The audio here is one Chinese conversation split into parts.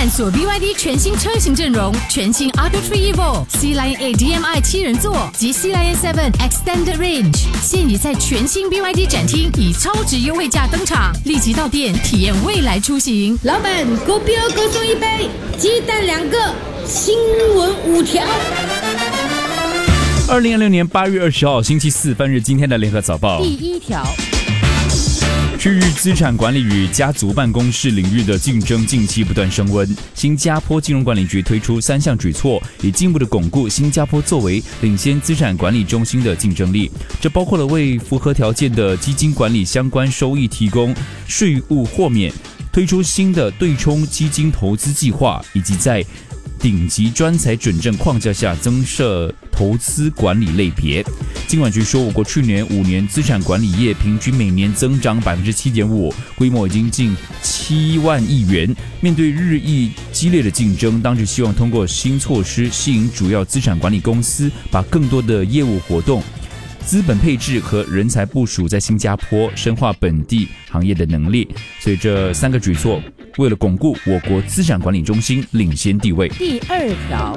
探索 BYD 全新车型阵容，全新 AT3 Evo、Sea Lion 8 DMI 7人座及 Sea Lion 7 Extended Range， 现已在全新 BYD 展厅以超值优惠价登场，立即到店体验未来出行。 老板，狗标各送一杯，鸡蛋2个，新闻5条。 2026年8月20号星期四，翻日今天的联合早报。 第1条。 区域资产管理与家族办公室领域的竞争近期不断升温。新加坡金融管理局推出3项举措，以进一步的巩固新加坡作为领先资产管理中心的竞争力。这包括了为符合条件的基金管理相关收益提供税务豁免，推出新的对冲基金投资计划，以及在顶级专才准证框架下增设投资管理类别。金管局说，我国去年5年资产管理业平均每年增长 7.5%， 规模已经近7万亿元。面对日益激烈的竞争，当局希望通过新措施吸引主要资产管理公司，把更多的业务活动、资本配置和人才部署在新加坡，深化本地行业的能力。所以这3个举措为了巩固我国资产管理中心领先地位。 第2条。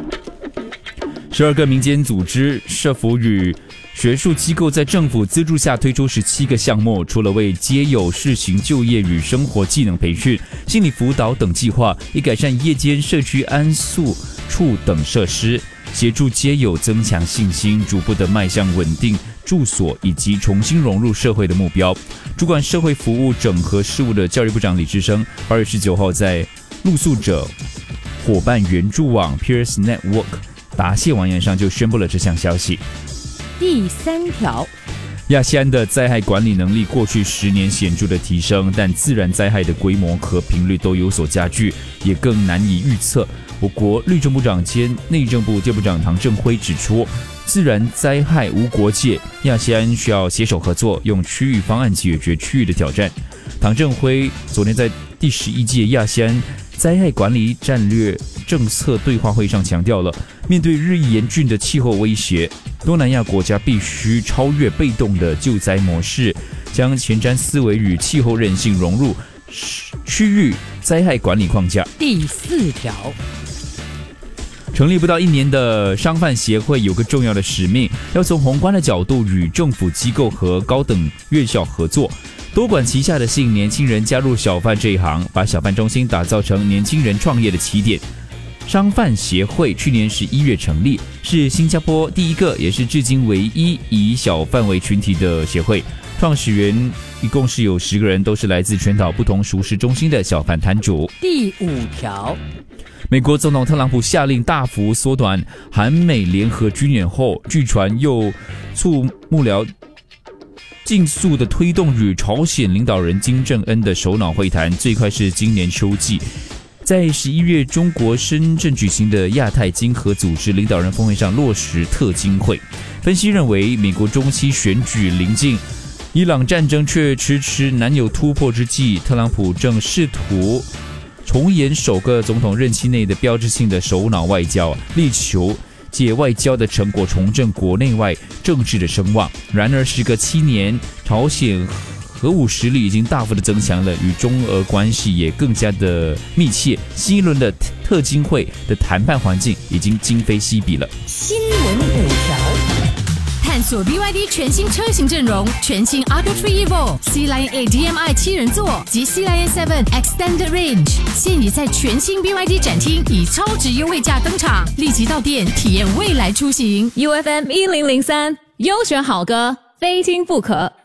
12个民间组织、社福与学术机构在政府资助下推出17个项目，除了为街友试行就业与生活技能培训、心理辅导等计划，以改善夜间社区安宿处等设施，协助街友增强信心，逐步的迈向稳定住所以及重新融入社会的目标。主管社会服务整合事务的教育部长李志生8月19号在露宿者伙伴援助网 Peers Network 答谢网页上就宣布了这项消息。 第3条。 亚细安的灾害管理能力过去10年显著的提升，但自然灾害的规模和频率都有所加剧，也更难以预测。我国律政部长兼内政部部长唐正辉指出，自然灾害无国界，亚细安需要携手合作，用区域方案解决区域的挑战。唐正辉昨天在第11届亚细安灾害管理战略政策对话会上强调了，面对日益严峻的气候威胁，东南亚国家必须超越被动的救灾模式，将前瞻思维与气候韧性融入区域灾害管理框架。 第4条。 成立不到1年的商贩协会有个重要的使命，要从宏观的角度与政府机构和高等院校合作，多管齐下的吸引年轻人加入小贩这一行，把小贩中心打造成年轻人创业的起点。商贩协会去年11月成立，是新加坡第一个也是至今唯一以小贩为群体的协会。创始人一共是有10个人，都是来自全岛不同熟食中心的小贩摊主。 第5条。 美国总统特朗普下令大幅缩短韩美联合军演后，据传又促幕僚尽速的推动与朝鲜领导人金正恩的首脑会谈，最快是今年秋季。在11月中国深圳举行的亚太经合组织领导人峰会上落实特经会。分析认为，美国中期选举临近，伊朗战争却迟迟难有突破之际，特朗普正试图重演首个总统任期内的标志性的首脑外交，力求借外交的成果重振国内外政治的声望。然而时隔7年，朝鲜核武实力已经大幅的增强了，与中俄关系也更加的密切。新一轮的特经会的谈判环境已经今非昔比了。 新闻5条。 探索 BYD 全新车型阵容，全新 AT3 Evo、Sea Lion 8 DMI 7人座及 Sea Lion 7 Extended Range， 现已在全新 BYD 展厅以超值优惠价登场，立即到店体验未来出行。 UFM 1003，优选好歌，非听不可。